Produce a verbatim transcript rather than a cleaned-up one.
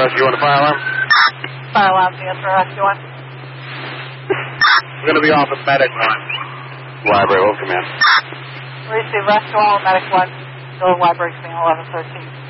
rescue one to fire alarm? Fire alarm, answer rescue one. We're going to be off at medic one. Library, hold command. Receive rescue one, medic one. Still library screen eleven thirteen.